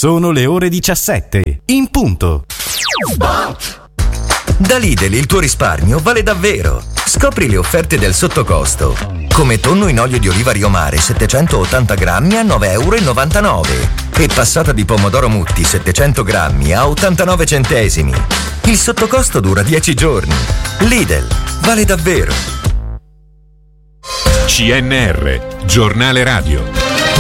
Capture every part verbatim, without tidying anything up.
Sono le ore diciassette, in punto. Sport! Da Lidl il tuo risparmio vale davvero. Scopri le offerte del sottocosto. Come tonno in olio di oliva Rio Mare settecentottanta grammi a nove virgola novantanove euro e passata di pomodoro Mutti settecento grammi a ottantanove centesimi. Il sottocosto dura dieci giorni. Lidl, vale davvero. C N R, giornale radio.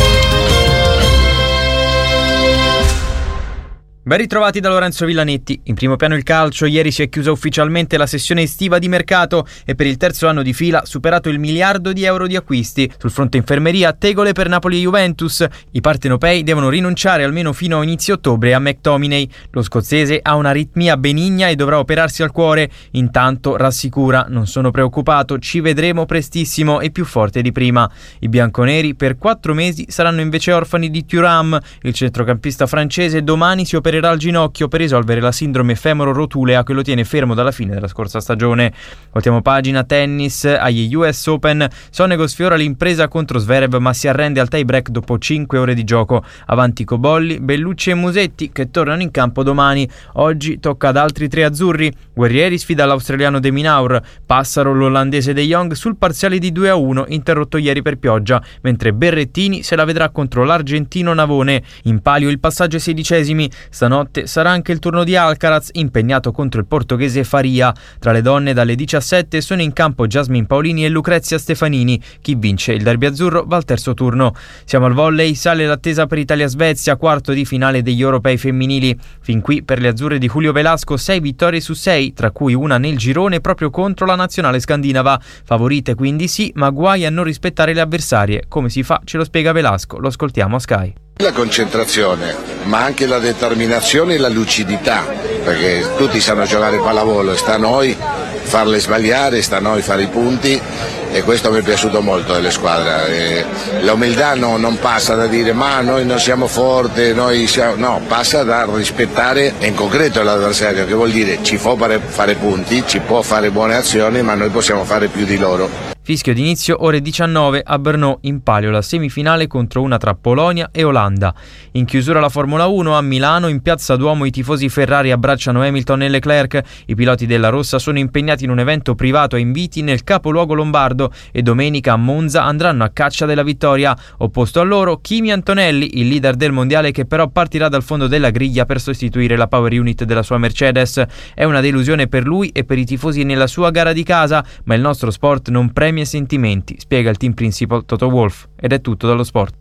Ben ritrovati da Lorenzo Villanetti. In primo piano il calcio. Ieri si è chiusa ufficialmente la sessione estiva di mercato e per il terzo anno di fila superato il miliardo di euro di acquisti. Sul fronte infermeria, tegole per Napoli e Juventus. I partenopei devono rinunciare almeno fino a inizio ottobre a McTominay. Lo scozzese ha un'aritmia benigna e dovrà operarsi al cuore. Intanto rassicura: non sono preoccupato, ci vedremo prestissimo e più forte di prima. I bianconeri per quattro mesi saranno invece orfani di Thuram. Il centrocampista francese domani si opererà al ginocchio per risolvere la sindrome femoro-rotulea che lo tiene fermo dalla fine della scorsa stagione. Voltiamo pagina. Tennis. Agli U S Open Sonego sfiora l'impresa contro Zverev ma si arrende al tie break dopo cinque ore di gioco. Avanti Cobolli, Bellucci e Musetti che tornano in campo domani. Oggi tocca ad altri tre azzurri. Guerrieri sfida l'australiano De Minaur. Passaro l'olandese De Jong sul parziale di due a uno interrotto ieri per pioggia, mentre Berrettini se la vedrà contro l'argentino Navone. In palio il passaggio ai sedicesimi. Stanotte sarà anche il turno di Alcaraz, impegnato contro il portoghese Faria. Tra le donne dalle diciassette sono in campo Jasmine Paolini e Lucrezia Stefanini. Chi vince il derby azzurro va al terzo turno. Siamo al volley, sale l'attesa per Italia-Svezia, quarto di finale degli europei femminili. Fin qui per le azzurre di Julio Velasco sei vittorie su sei, tra cui una nel girone proprio contro la nazionale scandinava. Favorite quindi sì, ma guai a non rispettare le avversarie. Come si fa? Ce lo spiega Velasco, lo ascoltiamo a Sky. La concentrazione, ma anche la determinazione e la lucidità, perché tutti sanno giocare pallavolo e sta a noi farle sbagliare, sta a noi fare i punti e questo mi è piaciuto molto delle squadre. E la umiltà no, non passa da dire ma noi non siamo forti, noi siamo... no, passa da rispettare in concreto l'avversario, che vuol dire ci può fare, fare punti, ci può fare buone azioni, ma noi possiamo fare più di loro. Fischio d'inizio ore diciannove a Brno, in palio la semifinale contro una tra Polonia e Olanda. In chiusura la Formula uno a Milano, in piazza Duomo i tifosi Ferrari abbracciano Hamilton e Leclerc. I piloti della Rossa sono impegnati in un evento privato a inviti nel capoluogo lombardo e domenica a Monza andranno a caccia della vittoria. Opposto a loro Kimi Antonelli, il leader del mondiale che però partirà dal fondo della griglia per sostituire la power unit della sua Mercedes. È una delusione per lui e per i tifosi nella sua gara di casa, ma il nostro sport non premia e sentimenti, spiega il team principal Toto Wolff. Ed è tutto dallo sport.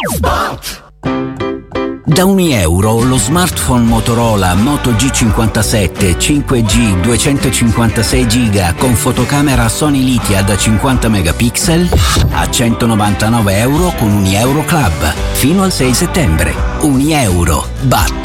Sport! Da ogni euro lo smartphone Motorola Moto G cinquantasette cinque G duecentocinquantasei giga con fotocamera Sony Lithia da cinquanta megapixel a centonovantanove euro con Unieuro Club fino al sei settembre. Unieuro batte